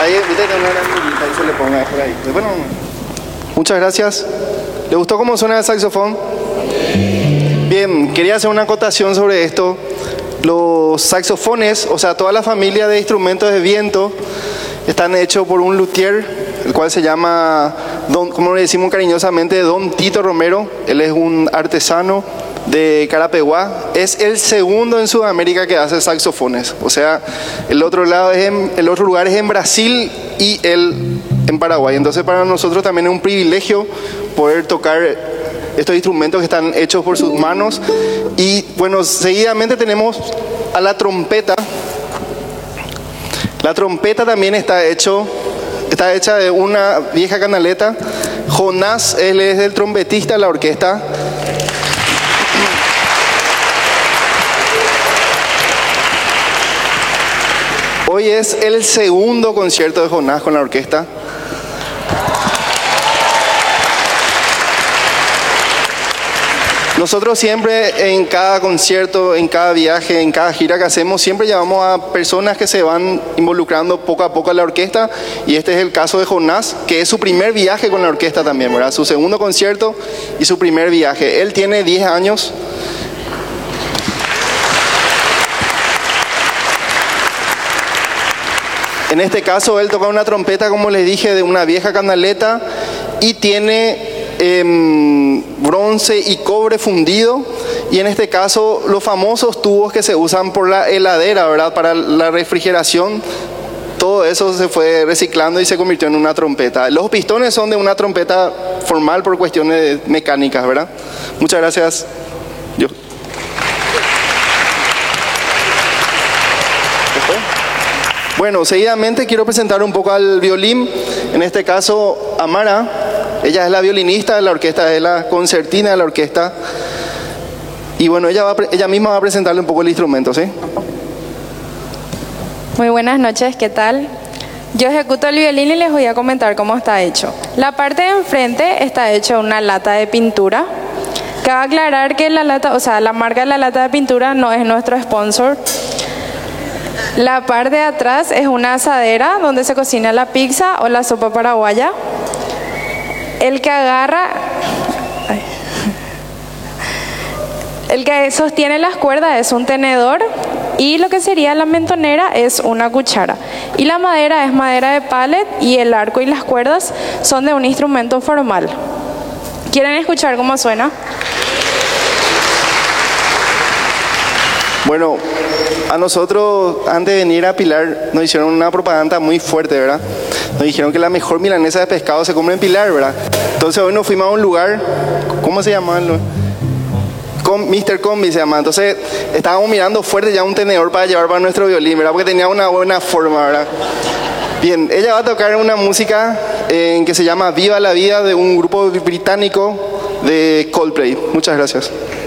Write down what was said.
Ahí, viste, una gran ahí se le ponga por ahí. Bueno, muchas gracias. ¿Le gustó cómo suena el saxofón? Bien, quería hacer una acotación sobre esto. Los saxofones, o sea, toda la familia de instrumentos de viento, están hechos por un luthier, el cual se llama, como le decimos cariñosamente, Don Tito Romero. Él es un artesano de Carapeguá. Es el segundo en Sudamérica que hace saxofones. O sea, el otro lugar es en Brasil y él en Paraguay. Entonces, para nosotros también es un privilegio poder tocar estos instrumentos que están hechos por sus manos. Y bueno, seguidamente tenemos a la trompeta. La trompeta también está hecha de una vieja canaleta. Jonás, él es el trompetista de la orquesta. Hoy es el segundo concierto de Jonás con la orquesta. Nosotros siempre en cada concierto, en cada viaje, en cada gira que hacemos, siempre llevamos a personas que se van involucrando poco a poco a la orquesta, y este es el caso de Jonás, que es su primer viaje con la orquesta también, ¿verdad? Su segundo concierto y su primer viaje. Él tiene 10 años. En este caso él toca una trompeta, como les dije, de una vieja canaleta, y tiene bronce y cobre fundido, y en este caso los famosos tubos que se usan por la heladera, ¿verdad? Para la refrigeración, todo eso se fue reciclando y se convirtió en una trompeta. Los pistones son de una trompeta formal por cuestiones mecánicas, ¿verdad? Muchas gracias. Bueno, seguidamente quiero presentar un poco al violín. En este caso, Amara. Ella es la violinista de la orquesta, es la concertina de la orquesta. Y bueno, ella misma va a presentarle un poco el instrumento, ¿sí? Muy buenas noches, ¿qué tal? Yo ejecuto el violín y les voy a comentar cómo está hecho. La parte de enfrente está hecha una lata de pintura. Cabe aclarar que la lata, o sea, la marca de la lata de pintura no es nuestro sponsor. La parte de atrás es una asadera donde se cocina la pizza o la sopa paraguaya. El que sostiene las cuerdas es un tenedor, y lo que sería la mentonera es una cuchara. Y la madera es madera de pallet, y el arco y las cuerdas son de un instrumento formal. ¿Quieren escuchar cómo suena? Bueno, a nosotros, antes de venir a Pilar, nos hicieron una propaganda muy fuerte, ¿verdad? Nos dijeron que la mejor milanesa de pescado se come en Pilar, ¿verdad? Entonces hoy nos fuimos a un lugar, ¿cómo se llama? Mr. Combi se llama. Entonces estábamos mirando fuerte ya un tenedor para llevar para nuestro violín, ¿verdad? Porque tenía una buena forma, ¿verdad? Bien, ella va a tocar una música que se llama Viva la Vida, de un grupo británico de Coldplay. Muchas gracias.